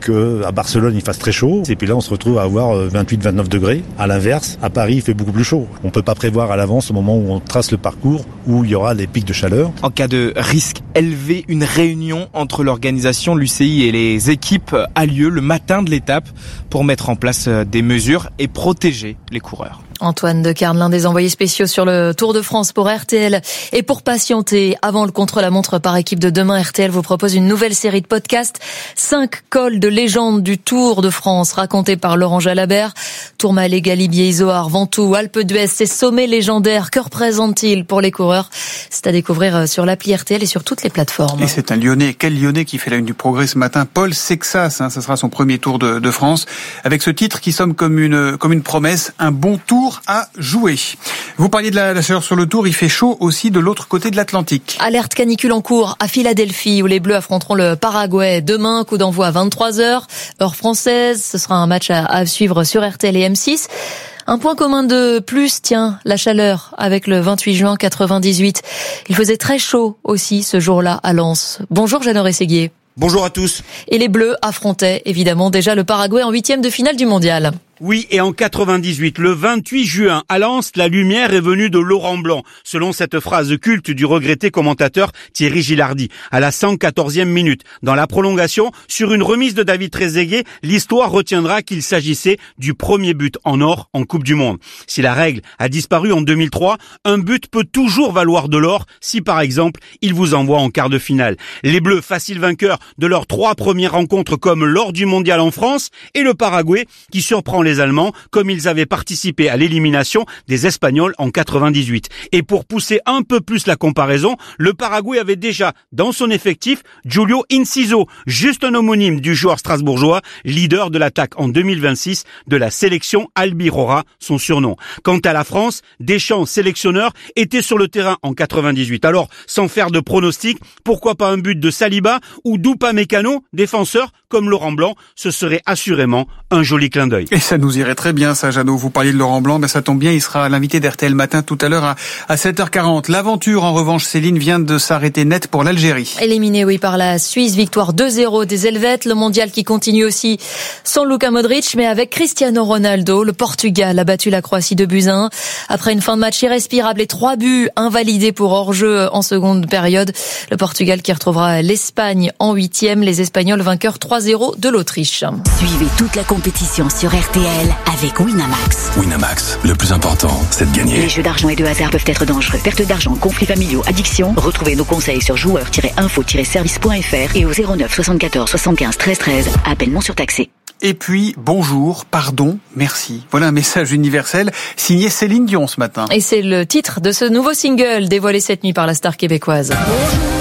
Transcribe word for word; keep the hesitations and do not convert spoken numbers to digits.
qu'à Barcelone il fasse très chaud, et puis là on se retrouve à avoir vingt-huit à vingt-neuf degrés. À l'inverse, à Paris il fait beaucoup plus chaud. On peut pas prévoir à l'avance au moment où on trace le parcours où il y aura les pics de chaleur. En cas de risque élevé, une réunion entre l'organisation, l'U C I et les équipes a lieu le matin de l'étape pour mettre en place des mesures et protéger les coureurs. Antoine Decarne, l'un des envoyés spéciaux sur le Tour de France pour R T L. Et pour patienter, avant le contre-la-montre par équipe de demain, R T L vous propose une nouvelle série de podcasts. Cinq cols de légende du Tour de France, racontés par Laurent Jalabert. Tourmalet, Galibier, Izoard, Ventoux, Alpe d'Huez, ces sommets légendaires, que représentent-ils pour les coureurs? C'est à découvrir sur l'appli R T L et sur toutes les plateformes. Et c'est un Lyonnais, quel Lyonnais qui fait la une du Progrès ce matin, Paul Sexas, hein, ça sera son premier Tour de, de France, avec ce titre qui sonne comme une, comme une promesse, un bon tour à jouer. Vous parliez de la, la chaleur sur le Tour, il fait chaud aussi de l'autre côté de l'Atlantique. Alerte canicule en cours à Philadelphie où les Bleus affronteront le Paraguay demain, coup d'envoi à vingt-trois heures, heure française. Ce sera un match à, à suivre sur R T L et M six. Un point commun de plus, tiens, la chaleur avec le vingt-huit juin quatre-vingt-dix-huit. Il faisait très chaud aussi ce jour-là à Lens. Bonjour Jeannot Rességuier. Bonjour à tous. Et les Bleus affrontaient évidemment déjà le Paraguay en huitième de finale du mondial. Oui, et en quatre-vingt-dix-huit, le vingt-huit juin, à Lens, la lumière est venue de Laurent Blanc, selon cette phrase culte du regretté commentateur Thierry Gilardi, à la cent quatorzième minute. Dans la prolongation, sur une remise de David Trezeguet, l'histoire retiendra qu'il s'agissait du premier but en or en Coupe du Monde. Si la règle a disparu en deux mille trois, un but peut toujours valoir de l'or si, par exemple, il vous envoie en quart de finale. Les Bleus, faciles vainqueurs de leurs trois premières rencontres comme lors du mondial en France, et le Paraguay, qui surprend les Allemands, comme ils avaient participé à l'élimination des Espagnols en quatre-vingt-dix-huit. Et pour pousser un peu plus la comparaison, le Paraguay avait déjà dans son effectif Giulio Inciso, juste un homonyme du joueur strasbourgeois, leader de l'attaque en deux mille vingt-six de la sélection Albirora, son surnom. Quant à la France, Deschamps, sélectionneur, était sur le terrain en quatre-vingt-dix-huit. Alors, sans faire de pronostic, pourquoi pas un but de Saliba ou d'Upamecano, défenseur comme Laurent Blanc, ce serait assurément un joli clin d'œil. Et ça nous irait très bien, ça, Jeannot. Vous parliez de Laurent Blanc, ben ça tombe bien, il sera l'invité d'R T L Matin tout à l'heure à, à sept heures quarante. L'aventure, en revanche, Céline, vient de s'arrêter net pour l'Algérie. Éliminé, oui, par la Suisse, victoire deux zéro des Helvètes. Le mondial qui continue aussi sans Luka Modric, mais avec Cristiano Ronaldo. Le Portugal a battu la Croatie deux buts à un. Après une fin de match irrespirable et trois buts invalidés pour hors-jeu en seconde période. Le Portugal qui retrouvera l'Espagne en huitième. Les Espagnols vainqueurs trois zéro de l'Autriche. Suivez toute la compétition sur R T L avec Winamax. Winamax, le plus important, c'est de gagner. Les jeux d'argent et de hasard peuvent être dangereux. Perte d'argent, conflits familiaux, addiction. Retrouvez nos conseils sur joueurs tiret info tiret service point f r et au zéro neuf soixante-quatorze soixante-quinze treize treize. Appel non surtaxé. Et puis, bonjour, pardon, merci. Voilà un message universel signé Céline Dion ce matin. Et c'est le titre de ce nouveau single dévoilé cette nuit par la star québécoise. Bonjour.